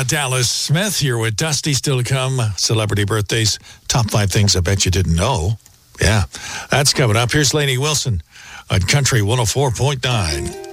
Dallas Smith here with Dusty still to come. Celebrity birthdays, top 5 things I bet you didn't know. Yeah, that's coming up. Here's Lainey Wilson on Country 104.9.